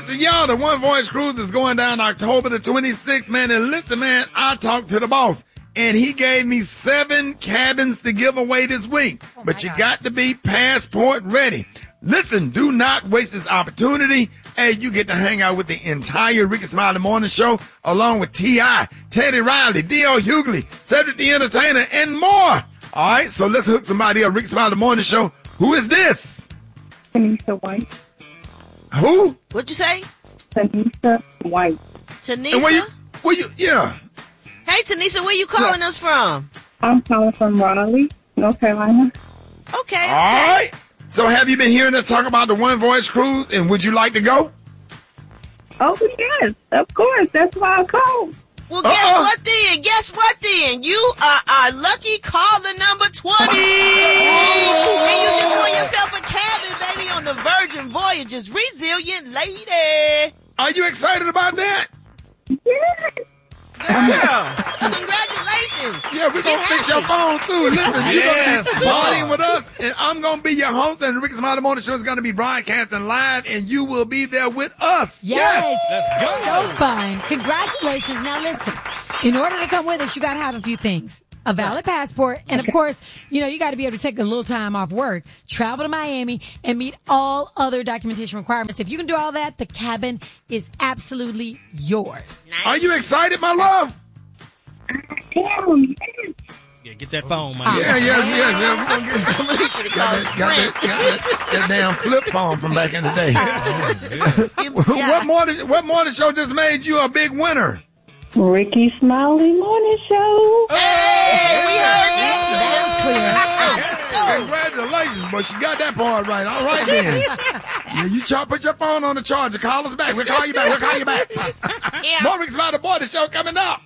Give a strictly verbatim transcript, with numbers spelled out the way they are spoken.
listen, y'all, the One Voyage Cruise is going down October the twenty-sixth, man. And listen, man, I talked to the boss, and he gave me seven cabins to give away this week. Oh but you God. got to be passport ready. Listen, do not waste this opportunity. Hey, you get to hang out with the entire Ricky Smiley Morning Show, along with T I, Teddy Riley, D L Hughley, Cedric the Entertainer, and more. All right, so let's hook somebody up. Ricky Smiley Morning Show. Who is this? Tanisha White. Who? What'd you say? Tanisha White. Tanisha? And where you, where you, yeah. Hey, Tanisha, where you calling yeah. us from? I'm calling from Raleigh, North Carolina. Okay, okay. All right. So have you been hearing us talk about the One Voyage Cruise, and would you like to go? Oh, yes, of course. That's why I called. Well, guess uh-uh. what then? Guess what then? You are our lucky caller number twenty. And you just won yourself a cabin, baby, on the Virgin Voyages Resilient Lady. Are you excited about that? Yes. Girl, congratulations. Yeah, we're going to fix your phone, too. Listen, you're yes, going to be partying with us, and I'm going to be your host, and the Ricky Smiley Morning Show is going to be broadcasting live, and you will be there with us. Yes. yes. Let's go. So fun. Congratulations. Now, listen, in order to come with us, you got to have a few things. A valid passport, and of course, you know, you got to be able to take a little time off work, travel to Miami, and meet all other documentation requirements. If you can do all that, the cabin is absolutely yours. Nice. Are you excited, my love? Damn. Yeah, get that phone, man. Yeah, yeah, yeah. yeah. We're gonna get, I'm going to need you to call got, that, got, that, got that, that damn flip phone from back in the day. what, morning, what morning show just made you a big winner? Ricky Smiley Morning Show. Hey, we heard That's that. clear. Let's go. Congratulations, but she got that part right. All right, then. Yeah, you char- put your phone on the charger. Call us back. We'll call you back. We'll call you back. Yeah. More Ricky Smiley Morning Show coming up.